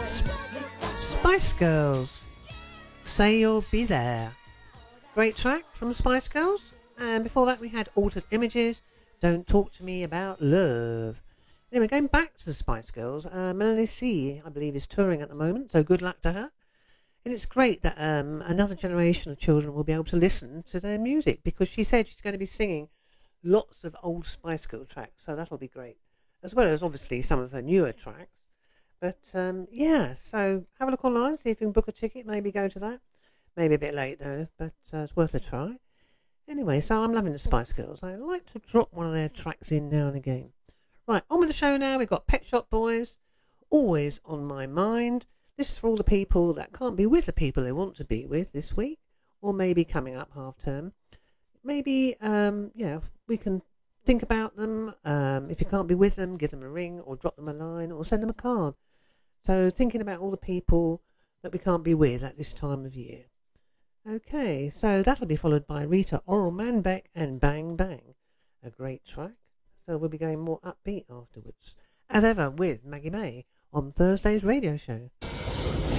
Spice Girls, Say You'll Be There. Great track from Spice Girls. And before that we had Altered Images, Don't Talk to Me About Love. Anyway, going back to the Spice Girls, Melanie C, I believe, is touring at the moment, so good luck to her. And it's great that another generation of children will be able to listen to their music, because she said she's going to be singing lots of old Spice Girl tracks, so that'll be great. As well as, obviously, some of her newer tracks. But, yeah, so have a look online, see if you can book a ticket, maybe go to that. Maybe a bit late, though, but it's worth a try. Anyway, so I'm loving the Spice Girls. I like to drop one of their tracks in now and again. Right, on with the show now. We've got Pet Shop Boys, Always on My Mind. This is for all the people that can't be with the people they want to be with this week, or maybe coming up half term. Maybe, we can think about them. If you can't be with them, give them a ring or drop them a line or send them a card. So thinking about all the people that we can't be with at this time of year. Okay, so that'll be followed by Rita Ora Manbeck and Bang Bang, a great track. So we'll be going more upbeat afterwards, as ever with Maggie May on Thursday's radio show.